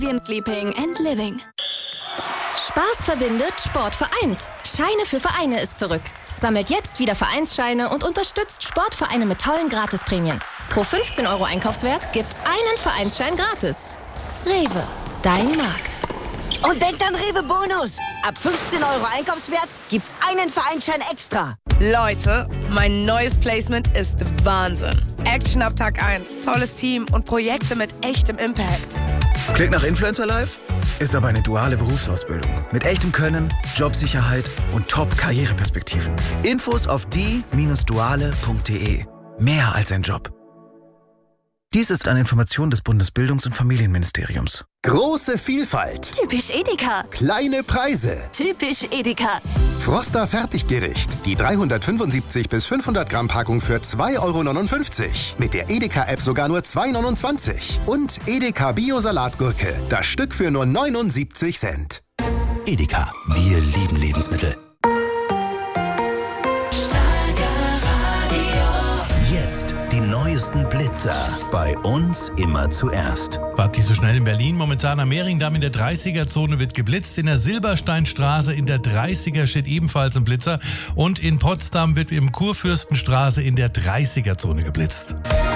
Sleeping and Living. Spaß verbindet, Sport vereint. Scheine für Vereine ist zurück. Sammelt jetzt wieder Vereinsscheine und unterstützt Sportvereine mit tollen Gratisprämien. Pro 15 € Einkaufswert gibt's einen Vereinsschein gratis. Rewe, dein Markt. Und denkt an Rewe Bonus. Ab 15 € Einkaufswert gibt's einen Vereinsschein extra. Leute, mein neues Placement ist Wahnsinn. Action ab Tag 1, tolles Team und Projekte mit echtem Impact. Klingt nach Influencer Life? Ist aber eine duale Berufsausbildung. Mit echtem Können, Jobsicherheit und Top-Karriereperspektiven. Infos auf die-duale.de. Mehr als ein Job. Dies ist eine Information des Bundesbildungs- und Familienministeriums. Große Vielfalt. Typisch Edeka. Kleine Preise. Typisch Edeka. Froster Fertiggericht. Die 375 bis 500 Gramm Packung für 2,59 €. Mit der Edeka-App sogar nur 2,29 €. Und Edeka Bio-Salatgurke. Das Stück für nur 79 Cent. Edeka. Wir lieben Lebensmittel. Jetzt die neuesten Blitzer. Bei uns immer zuerst. Wart nicht so schnell in Berlin. Momentan am Mehringdamm in der 30er-Zone wird geblitzt. In der Silbersteinstraße in der 30er steht ebenfalls ein Blitzer. Und in Potsdam wird im Kurfürstenstraße in der 30er-Zone geblitzt.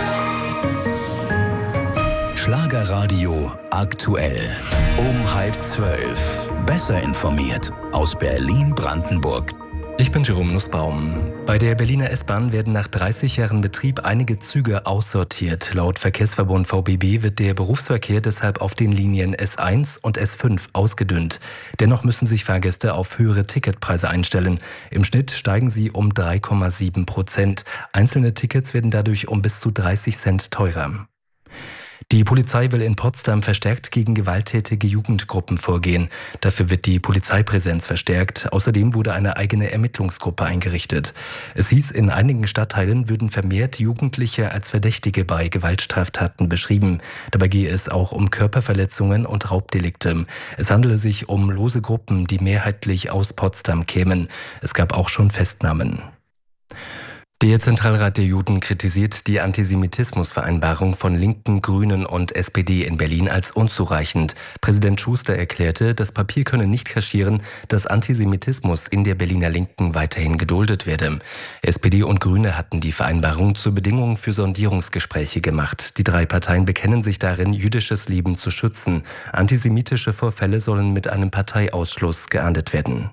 Schlagerradio aktuell. Um 11:30. Besser informiert aus Berlin-Brandenburg. Ich bin Jerome Nussbaum. Bei der Berliner S-Bahn werden nach 30 Jahren Betrieb einige Züge aussortiert. Laut Verkehrsverbund VBB wird der Berufsverkehr deshalb auf den Linien S1 und S5 ausgedünnt. Dennoch müssen sich Fahrgäste auf höhere Ticketpreise einstellen. Im Schnitt steigen sie um 3,7%. Einzelne Tickets werden dadurch um bis zu 30 Cent teurer. Die Polizei will in Potsdam verstärkt gegen gewalttätige Jugendgruppen vorgehen. Dafür wird die Polizeipräsenz verstärkt. Außerdem wurde eine eigene Ermittlungsgruppe eingerichtet. Es hieß, in einigen Stadtteilen würden vermehrt Jugendliche als Verdächtige bei Gewaltstraftaten beschrieben. Dabei gehe es auch um Körperverletzungen und Raubdelikte. Es handele sich um lose Gruppen, die mehrheitlich aus Potsdam kämen. Es gab auch schon Festnahmen. Der Zentralrat der Juden kritisiert die Antisemitismusvereinbarung von Linken, Grünen und SPD in Berlin als unzureichend. Präsident Schuster erklärte, das Papier könne nicht kaschieren, dass Antisemitismus in der Berliner Linken weiterhin geduldet werde. SPD und Grüne hatten die Vereinbarung zur Bedingung für Sondierungsgespräche gemacht. Die drei Parteien bekennen sich darin, jüdisches Leben zu schützen. Antisemitische Vorfälle sollen mit einem Parteiausschluss geahndet werden.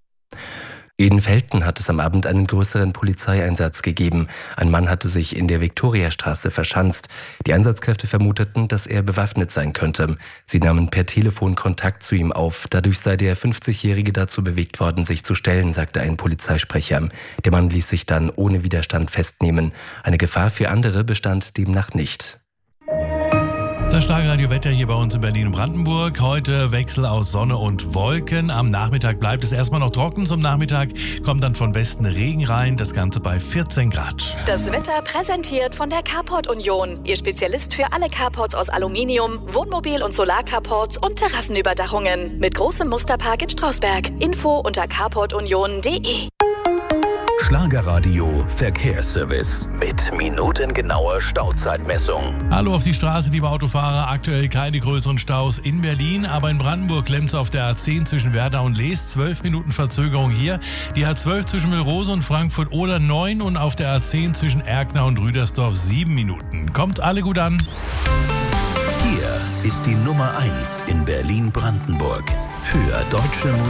In Velten hat es am Abend einen größeren Polizeieinsatz gegeben. Ein Mann hatte sich in der Viktoriastraße verschanzt. Die Einsatzkräfte vermuteten, dass er bewaffnet sein könnte. Sie nahmen per Telefon Kontakt zu ihm auf. Dadurch sei der 50-Jährige dazu bewegt worden, sich zu stellen, sagte ein Polizeisprecher. Der Mann ließ sich dann ohne Widerstand festnehmen. Eine Gefahr für andere bestand demnach nicht. Das Schlagerradio-Wetter hier bei uns in Berlin und Brandenburg. Heute Wechsel aus Sonne und Wolken. Am Nachmittag bleibt es erstmal noch trocken. Zum Nachmittag kommt dann von Westen Regen rein. Das Ganze bei 14 Grad. Das Wetter präsentiert von der Carport Union. Ihr Spezialist für alle Carports aus Aluminium, Wohnmobil- und Solarcarports und Terrassenüberdachungen. Mit großem Musterpark in Strausberg. Info unter carportunion.de. Schlagerradio Verkehrsservice mit minutengenauer Stauzeitmessung. Hallo auf die Straße, liebe Autofahrer. Aktuell keine größeren Staus in Berlin, aber in Brandenburg klemmt es auf der A10 zwischen Werder und Lees. 12 Minuten Verzögerung hier. Die A12 zwischen Mühlrose und Frankfurt oder 9 und auf der A10 zwischen Erkner und Rüdersdorf 7 Minuten. Kommt alle gut an. Hier ist die Nummer 1 in Berlin-Brandenburg für deutsche Musik.